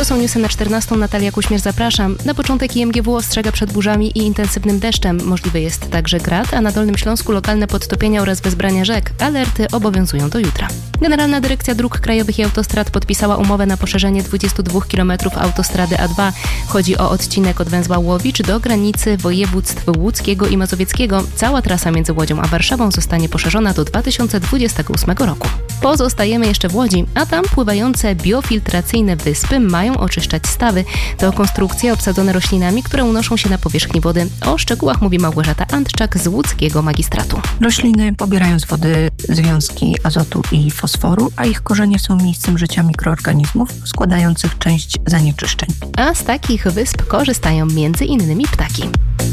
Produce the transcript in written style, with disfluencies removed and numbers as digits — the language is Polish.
są newsy na 14. Natalia Kuśmierz, zapraszam. Na początek IMGW ostrzega przed burzami i intensywnym deszczem. Możliwy jest także grad, a na Dolnym Śląsku lokalne podtopienia oraz wezbrania rzek. Alerty obowiązują do jutra. Generalna Dyrekcja Dróg Krajowych i Autostrad podpisała umowę na poszerzenie 22 km autostrady A2. Chodzi o odcinek od węzła Łowicz do granicy województw łódzkiego i mazowieckiego. Cała trasa między Łodzią a Warszawą zostanie poszerzona do 2028 roku. Pozostajemy jeszcze w Łodzi, a tam pływające biofiltracyjne wyspy mają oczyszczać stawy. To konstrukcje obsadzone roślinami, które unoszą się na powierzchni wody. O szczegółach mówi Małgorzata Antczak z łódzkiego magistratu. Rośliny pobierają z wody związki azotu i fosforu, a ich korzenie są miejscem życia mikroorganizmów składających część zanieczyszczeń. A z takich wysp korzystają m.in. ptaki.